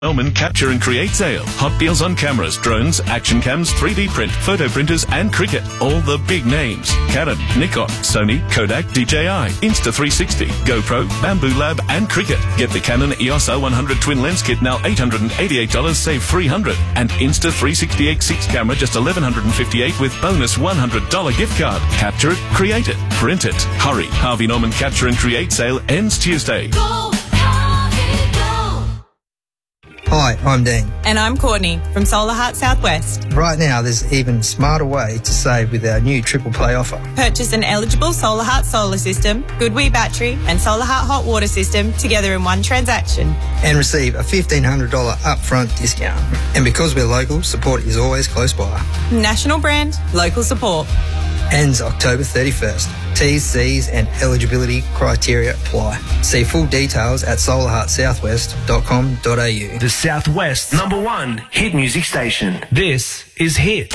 Oman Capture and Create sale. Hot deals on cameras, drones, action cams, 3D print, photo printers and cricket. All the big names. Canon, Nikon, Sony, Kodak, DJI, Insta360, GoPro, Bamboo Lab and cricket. Get the Canon EOS R100 twin lens kit now $888, save $300. And Insta360 X6 camera just $1,158 with bonus $100 gift card. Capture it, create it, print it. Hurry. Harvey Norman Capture and Create sale ends Tuesday. Go! Hi, I'm Dean. And I'm Courtney from Solar Heart Southwest. Right now, there's an even smarter way to save with our new Triple Play offer. Purchase an eligible Solar Heart solar system, GoodWe battery and Solar Heart hot water system together in one transaction. And receive a $1,500 upfront discount. And because we're local, support is always close by. National brand, local support. Ends October 31st. T's, C's and eligibility criteria apply. See full details at solarheartsouthwest.com.au. The Southwest's #1 hit music station. This is Hit.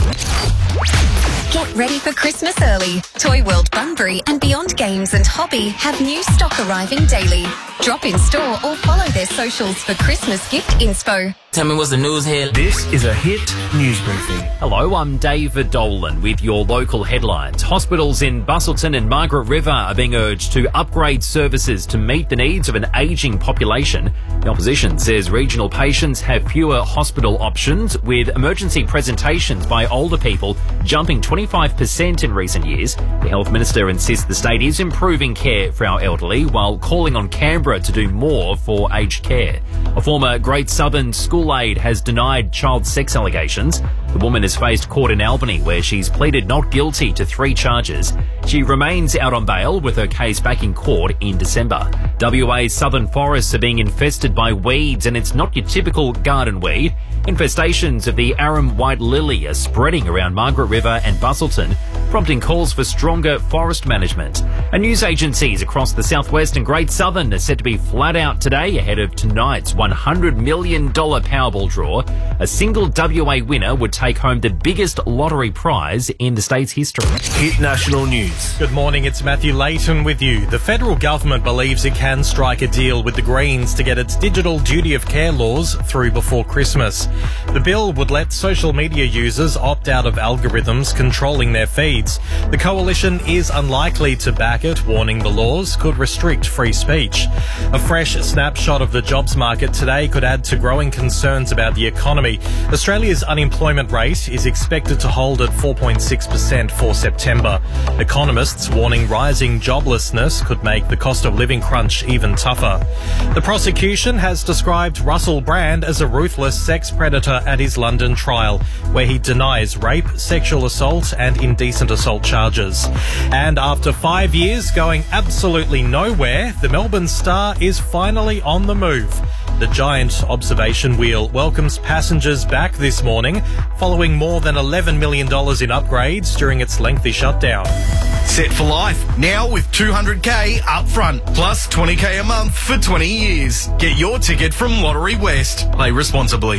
Get ready for Christmas early. Toy World Bunbury and Beyond Games and Hobby have new stock arriving daily. Drop in store or follow their socials for Christmas gift inspo. Tell me what's the news here. This is a Hit news briefing. Hello, I'm David Dolan with your local headlines. Hospitals in Busselton and Margaret River are being urged to upgrade services to meet the needs of an ageing population. The opposition says regional patients have fewer hospital options, with emergency presentations by older people jumping 25% in recent years. The Health Minister insists the state is improving care for our elderly while calling on Canberra to do more for aged care. A former Great Southern school aide has denied child sex allegations. The woman has faced court in Albany where she's pleaded not guilty to 3 charges. She remains out on bail with her case back in court in December. WA's southern forests are being infested by weeds, and it's not your typical garden weed. Infestations of the Arum white lily are spreading around Margaret River and Busselton, prompting calls for stronger forest management. And news agencies across the southwest and Great Southern are set to be flat out today ahead of tonight's $100 million Powerball draw. A single WA winner would take home the biggest lottery prize in the state's history. Hit National News. Good morning, it's Matthew Layton with you. The federal government believes it can strike a deal with the Greens to get its digital duty of care laws through before Christmas. The bill would let social media users opt out of algorithms controlling their feeds. The coalition is unlikely to back it, warning the laws could restrict free speech. A fresh snapshot of the jobs market today could add to growing concerns about the economy. Australia's unemployment rate is expected to hold at 4.6% for September. Economists warning rising joblessness could make the cost of living crunch even tougher. The prosecution has described Russell Brand as a ruthless sex predator at his London trial, where he denies rape, sexual assault and indecent assault charges. And after 5 years going absolutely nowhere, the Melbourne Star is finally on the move. The giant observation wheel welcomes passengers back this morning, following more than $11 million in upgrades during its lengthy shutdown. Set for life, now with $200k up front, plus $20k a month for 20 years. Get your ticket from Lottery West. Play responsibly.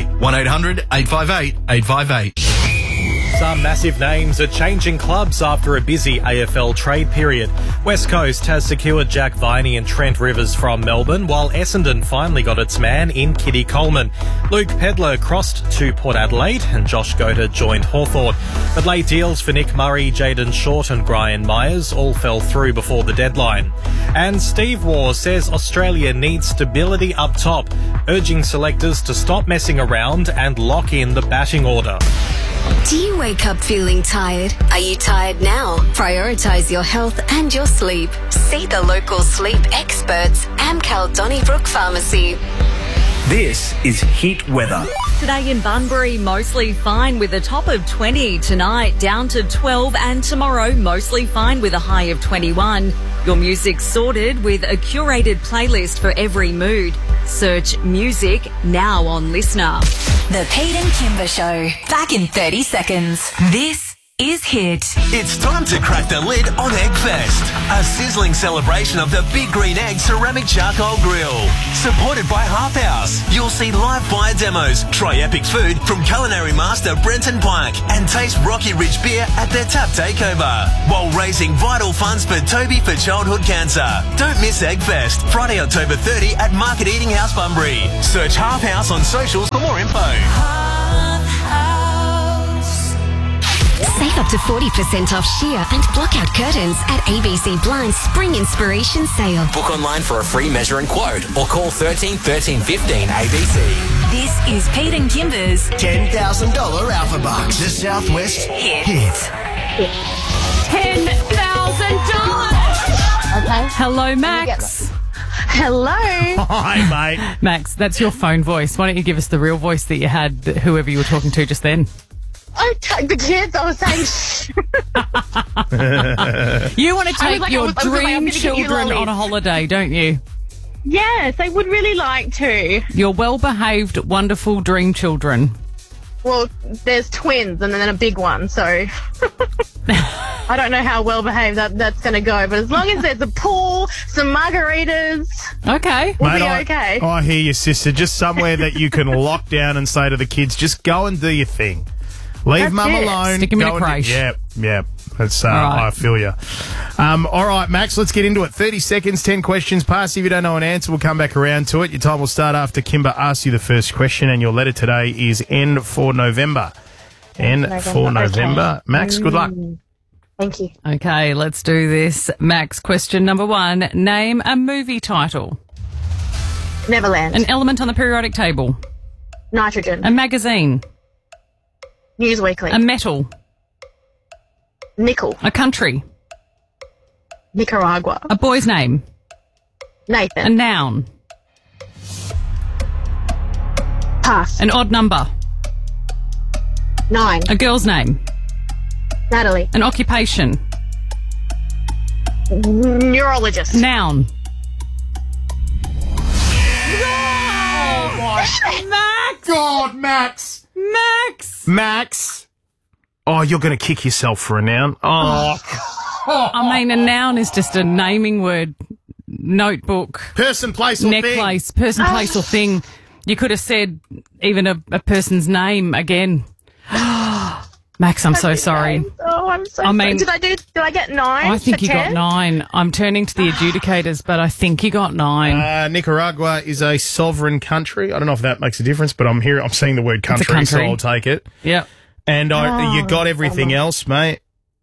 1-800-858-858. Some massive names are changing clubs after a busy AFL trade period. West Coast has secured Jack Viney and Trent Rivers from Melbourne, while Essendon finally got its man in Kitty Coleman. Luke Pedler crossed to Port Adelaide and Josh Goater joined Hawthorn. But late deals for Nick Murray, Jayden Short and Brian Myers all fell through before the deadline. And Steve Waugh says Australia needs stability up top, urging selectors to stop messing around and lock in the batting order. Do you wake up feeling tired? Are you tired now? Prioritise your health and your sleep. See the local sleep experts, Amcal Donnybrook Pharmacy. This is Hit Weather. Today in Bunbury, mostly fine with a top of 20. Tonight, down to 12, and tomorrow, mostly fine with a high of 21. Your music's sorted with a curated playlist for every mood. Search music now on Listener. The Pete and Kimber Show. Back in 30 seconds. This is Hit. It's time to crack the lid on Eggfest, a sizzling celebration of the Big Green Egg Ceramic Charcoal Grill. Supported by Half House, you'll see live fire demos, try epic food from culinary master Brenton Pike, and taste Rocky Ridge beer at their tap takeover, while raising vital funds for Toby for childhood cancer. Don't miss Eggfest, Friday, October 30 at Market Eating House, Bunbury. Search Half House on socials for more info. Save up to 40% off sheer and blockout curtains at ABC Blinds Spring Inspiration Sale. Book online for a free measure and quote or call 13 13 15 ABC. This is Pete and Kimber's $10,000 Alpha Bucks. The Southwest Hit. $10,000. Okay. Hello, Max. Hello. Hi, mate. Max, that's your phone voice. Why don't you give us the real voice that you had, whoever you were talking to just then? Okay, the kids, I was saying You want to take your dream children on a holiday, don't you? Yes, I would really like to. Your well-behaved, wonderful dream children. Well, there's twins and then a big one, so I don't know how well-behaved that's going to go, but as long as there's a pool, some margaritas, okay, we'll be okay. I hear you, sister. Just somewhere that you can lock down and say to the kids, just go and do your thing. Leave mum alone. Stick him in a crèche. Yep. That's, right. I feel you. All right, Max, let's get into it. 30 seconds, 10 questions. Pass if you don't know an answer. We'll come back around to it. Your time will start after Kimber asks you the first question, and your letter today is N for November. N for November. Okay. Max, good luck. Thank you. Okay, let's do this. Max, question number 1. Name a movie title. Neverland. An element on the periodic table. Nitrogen. A magazine. Newsweekly. A metal. Nickel. A country. Nicaragua. A boy's name. Nathan. A noun. Pass. An odd number. 9. A girl's name. Natalie. An occupation. Neurologist. Noun. Oh, my Max! God, Max! Max! Oh, you're going to kick yourself for a noun. Oh. I mean, a noun is just a naming word. Notebook. Person, place, or necklace, thing. Person, place, or thing. You could have said even a person's name again. Max, I'm so sorry. Oh, I'm so sorry. Did I get 9? I think you 10? got 9. I'm turning to the adjudicators, but I think you got 9. Nicaragua is a sovereign country. I don't know if that makes a difference, but I'm seeing the word country, so I'll take it. Yep. And you got everything else, mate.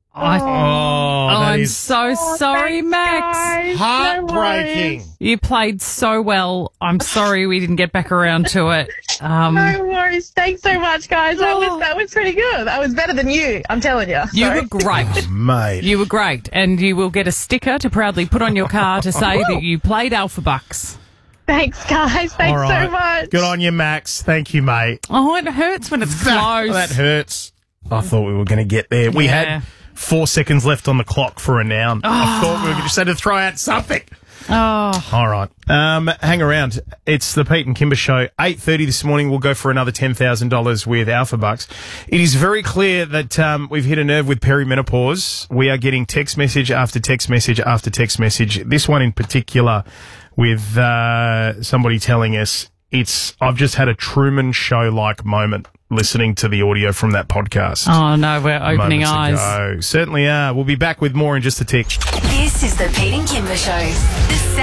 I'm so sorry, Max. Guys. Heartbreaking. You played so well. I'm sorry we didn't get back around to it. No worries. Thanks so much, guys. That was pretty good. That was better than you, I'm telling you. You were great. Oh, mate. You were great. And you will get a sticker to proudly put on your car to say that you played Alpha Bucks. Thanks, guys. Thanks so much. Good on you, Max. Thank you, mate. Oh, it hurts when it's close. That hurts. I thought we were going to get there. We had 4 seconds left on the clock for a noun. I thought we were just had to throw out something. Oh. All right. Hang around. It's the Pete and Kimber Show. 8:30 this morning, we'll go for another $10,000 with Alpha Bucks. It is very clear that we've hit a nerve with perimenopause. We are getting text message after text message after text message. This one in particular with somebody telling us, I've just had a Truman Show-like moment listening to the audio from that podcast. Oh, no, we're opening eyes. Ago. Certainly are. We'll be back with more in just a tick. This is the Pete and Kimber Show. The